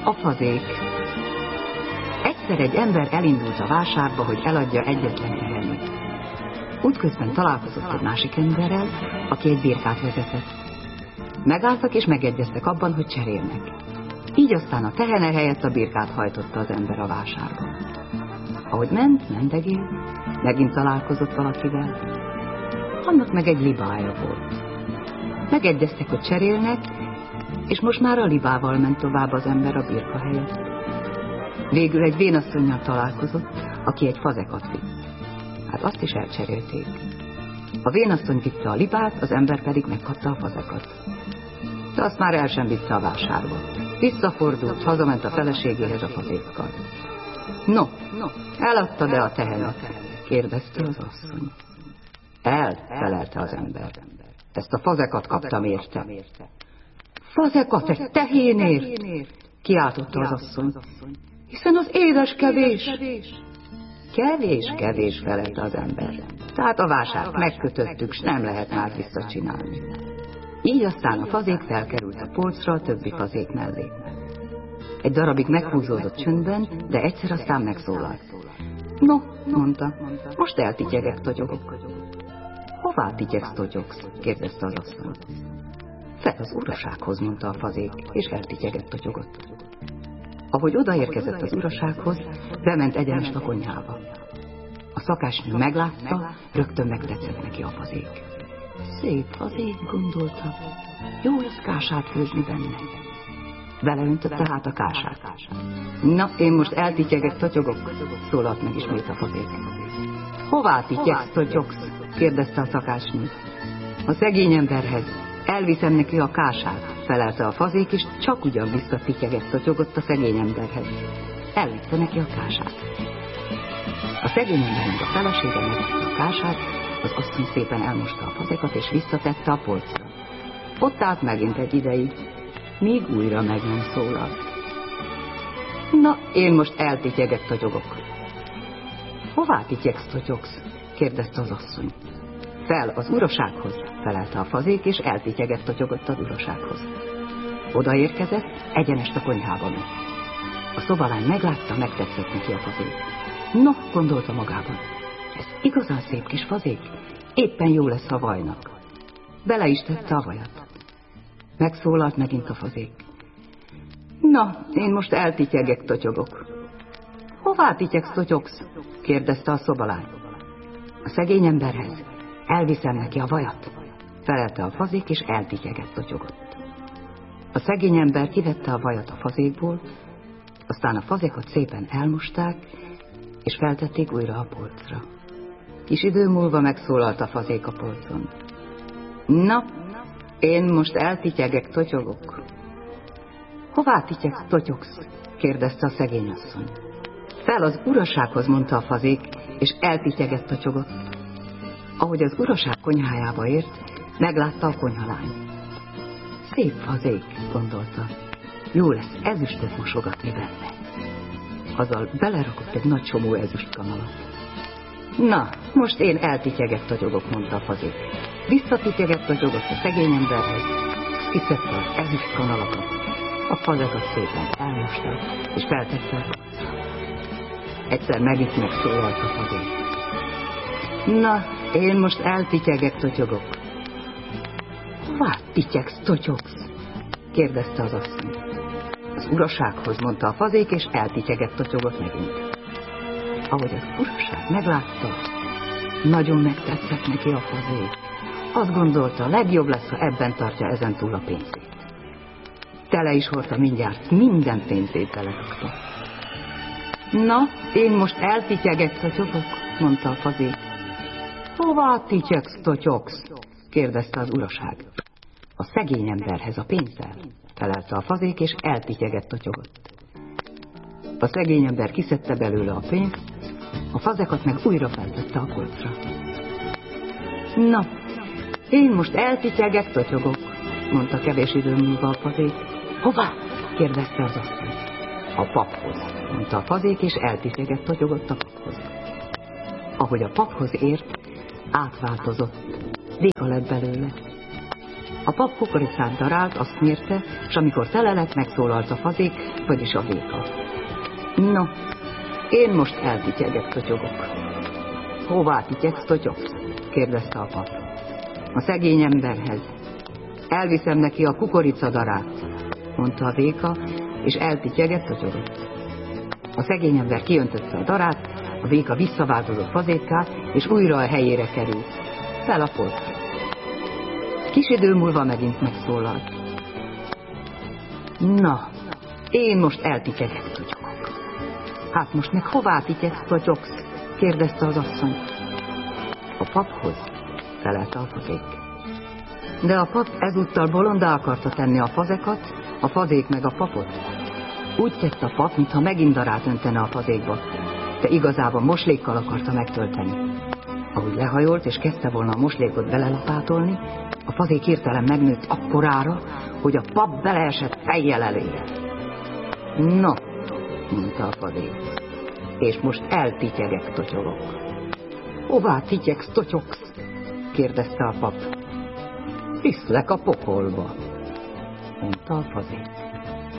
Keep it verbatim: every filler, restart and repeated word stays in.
A fazék. Egyszer egy ember elindult a vásárba, hogy eladja egyetlen tehenét. Útközben találkozott egy másik emberrel, aki egy birkát vezetett. Megálltak és megegyeztek abban, hogy cserélnek. Így aztán a tehene helyett a birkát hajtotta az ember a vásárba. Ahogy ment, mendegél, megint találkozott valakivel. Annak meg egy libája volt. Megegyeztek, hogy cserélnek, és most már a libával ment tovább az ember a birka helyett. Végül egy vénasszonnyal találkozott, aki egy fazekat vitt. Hát azt is elcserélték. A vénasszony vitte a libát, az ember pedig megkapta a fazekat. De azt már el sem vitte a vásárba. Visszafordult, hazament a feleségéhez a fazékkal. No, no, eladtad-e a tehenet? Kérdezte az asszony. El, felelte az ember. Ezt a fazekat kaptam érte. Fazekat egy tehénért? Kiáltotta az asszony. Hiszen az édes kevés. Kevés, kevés, felelte az ember. Tehát a vásárt megkötöttük, s nem lehet már visszacsinálni. Így aztán a fazék felkerült a polcra a többi fazék mellé. Egy darabig meghúzódott csöndben, de egyszer aztán megszólalt. No, mondta, most eltityegek, totyogok. Hová tityegsz, totyogsz? Kérdezte az asszony. Fel az urasághoz, mondta a fazék, és eltityegett, totyogott. Ahogy odaérkezett az urasághoz, bement egyenest a konyhába. A szakásnő meglátta, rögtön megtetszett neki a fazék. Szép fazék, gondolta, jó lesz kását főzni benne. Beleöntötte hát a kását. Na, én most eltityegek, totyogok, szólalt meg ismét a fazék. Hová tityegsz, totyogsz? Kérdezte a szakásnő. A szegény emberhez. Elviszem neki a kását, felelte a fazék, és csak ugyan visszatityegett, totyogott a szegény emberhez. Elvitte neki a kását. A szegény embernek a felesége megvitte a kását, az asszony szépen elmosta a fazékat, és visszatette a polcra. Ott állt megint egy ideig, míg újra meg nem szólalt. Na, én most eltityegek, totyogok. Hová tityegsz, totyogsz? Kérdezte az asszony. Fel az urasághoz, felelte a fazék, és eltityegett, totyogott az urasághoz. Odaérkezett, egyenest a konyhába ment. A szobalány meglátta, megtetszett neki a fazék. No, gondolta magában, ez igazán szép kis fazék, éppen jó lesz a vajnak. Bele is tette a vajat. Megszólalt megint a fazék. Na, én most eltityegek, totyogok. Hová tityegsz, totyogsz? Kérdezte a szobalány. A szegény emberhez. Elviszem neki a vajat, felelte a fazék, és eltityegett, totyogott. A szegény ember kivette a vajat a fazékból, aztán a fazékot szépen elmosták, és feltették újra a polcra. Kis idő múlva megszólalt a fazék a polcon. Na, én most eltityegek, totyogok. Hová tityegsz, totyogsz? Kérdezte a szegény asszony. Fel az urasághoz, mondta a fazék, és eltityegett, totyogott. Ahogy az uraság konyhájába ért, meglátta a konyhalányt. Szép fazék, gondolta. Jó lesz ezüstöt mosogatni benne. Azzal belerakott egy nagy csomó ezüstkanalat. Na, most én eltityegett, totyogok, mondta a fazék. Visszatityegett, totyogott a szegény emberhez, kiszedte az ezüstkanalakat. A fazekat szépen elmosta, és feltette a polcra. Egyszer megint megszólalt a fazék. Na, én most eltityegek, totyogok. Hová tityegsz, totyogsz? Kérdezte az asszony. Az urasághoz, mondta a fazék, és eltityegett, totyogott megint. Ahogy az uraság meglátta, nagyon megtetszett neki a fazék. Azt gondolta, legjobb lesz, ha ebben tartja ezentúl a pénzét. Tele is hordta mindjárt, minden pénzét belerakta. Na, én most eltityegek, totyogok, mondta a fazék. Hová tityegsz, totyogsz? Kérdezte az uraság. A szegény emberhez a pénzzel, felelte a fazék, és eltityegett, totyogott. A szegény ember kiszedte belőle a pénzt, a fazekat meg újra feltette a polcra. Na, én most eltityegek, totyogok, mondta kevés idő múlva a fazék. Hová? Kérdezte az asszony. A paphoz, mondta a fazék, és eltityegett, totyogott a paphoz. Ahogy a paphoz ért, átváltozott, béka lett belőle. A pap kukoricát darált, azt mérte, és amikor tele lett, megszólalt a fazék, vagyis a véka. No, én most eltityegek, totyogok. Hová tityegsz, totyogsz? kérdezte a pap. A szegény emberhez. Elviszem neki a kukoricadarát, mondta a véka, és eltityegett, totyogott. A szegény ember kiöntötte a darát, a véka visszaváltozott fazékká, és újra a helyére került. Felapolt. Kis idő múlva megint megszólalt. Na, én most eltityegek, totyogok. Hát most meg hová tityegsz, totyogsz? kérdezte az asszony. A paphoz, felelte a fazék. De a pap ezúttal bolondá akarta tenni a fazekat, a fazék meg a papot. Úgy tett a pap, mintha megint darát öntene a fazékba, de igazából moslékkal akarta megtölteni. Ahogy lehajolt és kezdte volna a moslékot belelapátolni, a fazék hirtelen megnőtt akkorára, hogy a pap beleesett fejjel elére. No, mondta a fazék, és most eltityegek, totyogok. Hová tityegsz, totyogsz? kérdezte a pap. Viszlek a pokolba, mondta a fazék.